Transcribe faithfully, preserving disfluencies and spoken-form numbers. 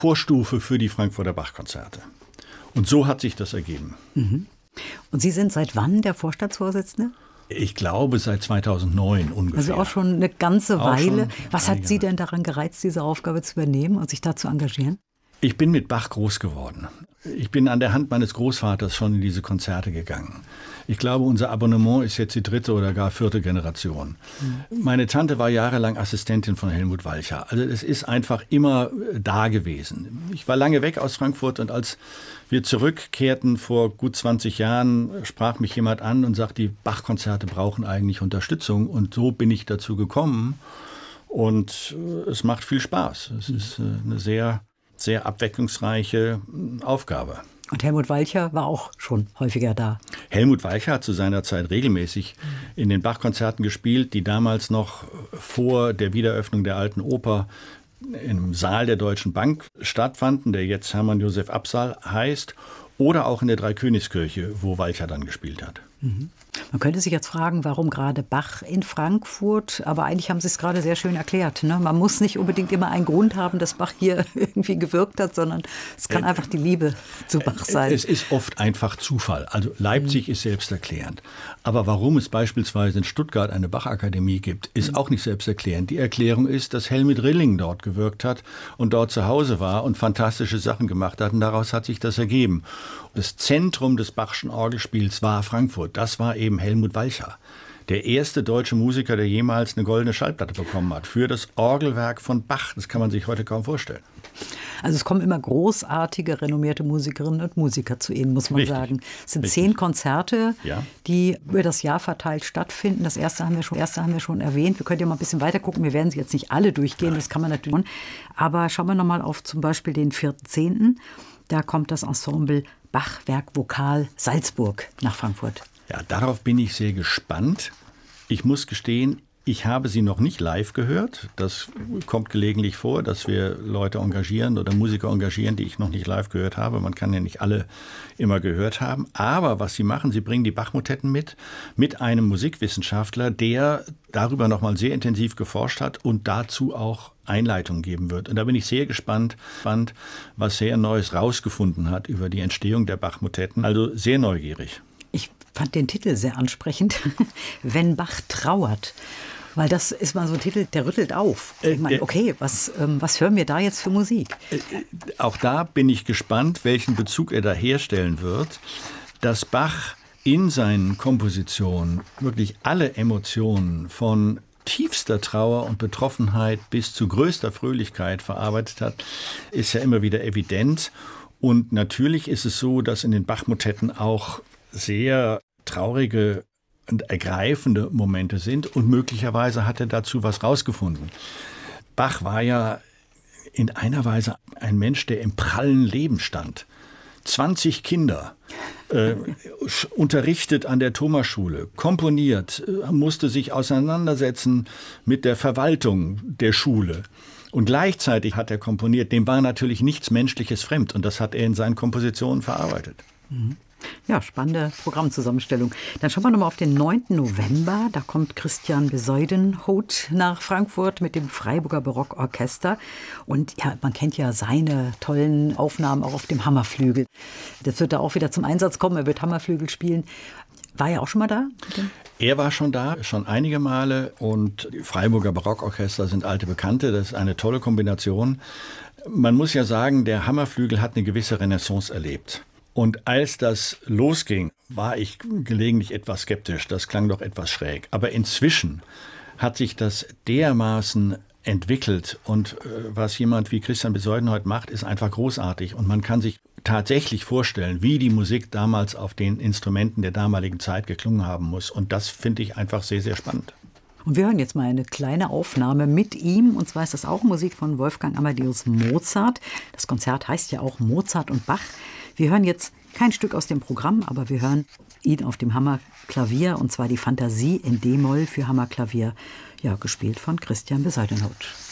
Vorstufe für die Frankfurter Bach-Konzerte. Und so hat sich das ergeben. Mhm. Und Sie sind seit wann der Vorstandsvorsitzende? Ich glaube seit zweitausendneun ungefähr. Also auch schon eine ganze Auch Weile. schon Was hat Sie denn daran gereizt, diese Aufgabe zu übernehmen und sich da zu engagieren? Ich bin mit Bach groß geworden. Ich bin an der Hand meines Großvaters schon in diese Konzerte gegangen. Ich glaube, unser Abonnement ist jetzt die dritte oder gar vierte Generation. Mhm. Meine Tante war jahrelang Assistentin von Helmut Walcha. Also es ist einfach immer da gewesen. Ich war lange weg aus Frankfurt und als wir zurückkehrten vor gut zwanzig Jahren, sprach mich jemand an und sagte, die Bach-Konzerte brauchen eigentlich Unterstützung. Und so bin ich dazu gekommen. Und es macht viel Spaß. Es ist eine sehr... sehr abwechslungsreiche Aufgabe. Und Helmut Walcha war auch schon häufiger da. Helmut Walcha hat zu seiner Zeit regelmäßig in den Bach-Konzerten gespielt, die damals noch vor der Wiedereröffnung der Alten Oper im Saal der Deutschen Bank stattfanden, der jetzt Hermann Josef Absal heißt, oder auch in der Dreikönigskirche, wo Walcha dann gespielt hat. Mhm. Man könnte sich jetzt fragen, warum gerade Bach in Frankfurt? Aber eigentlich haben Sie es gerade sehr schön erklärt. Ne? Man muss nicht unbedingt immer einen Grund haben, dass Bach hier irgendwie gewirkt hat, sondern es kann einfach die Liebe zu Bach sein. Es ist oft einfach Zufall. Also Leipzig mhm. ist selbsterklärend. Aber warum es beispielsweise in Stuttgart eine Bach-Akademie gibt, ist mhm. auch nicht selbsterklärend. Die Erklärung ist, dass Helmut Rilling dort gewirkt hat und dort zu Hause war und fantastische Sachen gemacht hat. Und daraus hat sich das ergeben. Das Zentrum des Bachschen Orgelspiels war Frankfurt. Das war eben Helmut Walcha, der erste deutsche Musiker, der jemals eine goldene Schallplatte bekommen hat für das Orgelwerk von Bach. Das kann man sich heute kaum vorstellen. Also es kommen immer großartige, renommierte Musikerinnen und Musiker zu Ihnen, muss man Richtig. sagen. Es sind Richtig. zehn Konzerte, ja. die über das Jahr verteilt stattfinden. Das erste haben wir schon, erste haben wir schon erwähnt. Wir können ja mal ein bisschen weiter gucken. Wir werden sie jetzt nicht alle durchgehen, Nein. das kann man natürlich. Aber schauen wir noch mal auf zum Beispiel den vierten zehnten Da kommt das Ensemble Bachwerk Vokal Salzburg nach Frankfurt. Ja, darauf bin ich sehr gespannt. Ich muss gestehen, ich habe sie noch nicht live gehört. Das kommt gelegentlich vor, dass wir Leute engagieren oder Musiker engagieren, die ich noch nicht live gehört habe. Man kann ja nicht alle immer gehört haben. Aber was sie machen, sie bringen die Bachmotetten mit, mit einem Musikwissenschaftler, der darüber noch mal sehr intensiv geforscht hat und dazu auch Einleitung geben wird. Und da bin ich sehr gespannt, was sehr Neues rausgefunden hat über die Entstehung der Bachmotetten. Also sehr neugierig. Ich fand den Titel sehr ansprechend. Wenn Bach trauert. Weil das ist mal so ein Titel, der rüttelt auf. Ich meine, okay, was, ähm, was hören wir da jetzt für Musik? Auch da bin ich gespannt, welchen Bezug er da herstellen wird. Dass Bach in seinen Kompositionen wirklich alle Emotionen von tiefster Trauer und Betroffenheit bis zu größter Fröhlichkeit verarbeitet hat, ist ja immer wieder evident. Und natürlich ist es so, dass in den Bachmotetten auch sehr traurige und ergreifende Momente sind und möglicherweise hat er dazu was rausgefunden. Bach war ja in einer Weise ein Mensch, der im prallen Leben stand. zwanzig Kinder, äh, unterrichtet an der Thomasschule, komponiert, äh, musste sich auseinandersetzen mit der Verwaltung der Schule. Und gleichzeitig hat er komponiert, dem war natürlich nichts Menschliches fremd und das hat er in seinen Kompositionen verarbeitet. Mhm. Ja, spannende Programmzusammenstellung. Dann schauen wir nochmal auf den neunten November. Da kommt Christian Bezuidenhout nach Frankfurt mit dem Freiburger Barockorchester. Und ja, man kennt ja seine tollen Aufnahmen auch auf dem Hammerflügel. Das wird da auch wieder zum Einsatz kommen. Er wird Hammerflügel spielen. War er auch schon mal da? Er war schon da, schon einige Male. Und die Freiburger Barockorchester sind alte Bekannte. Das ist eine tolle Kombination. Man muss ja sagen, der Hammerflügel hat eine gewisse Renaissance erlebt. Und als das losging, war ich gelegentlich etwas skeptisch. Das klang doch etwas schräg. Aber inzwischen hat sich das dermaßen entwickelt. Und äh, was jemand wie Christian Bezuidenhout macht, ist einfach großartig. Und man kann sich tatsächlich vorstellen, wie die Musik damals auf den Instrumenten der damaligen Zeit geklungen haben muss. Und das finde ich einfach sehr, sehr spannend. Und wir hören jetzt mal eine kleine Aufnahme mit ihm. Und zwar ist das auch Musik von Wolfgang Amadeus Mozart. Das Konzert heißt ja auch Mozart und Bach. Wir hören jetzt kein Stück aus dem Programm, aber wir hören ihn auf dem Hammerklavier, und zwar die Fantasie in D-Moll für Hammerklavier, ja, gespielt von Christian Bezuidenhout.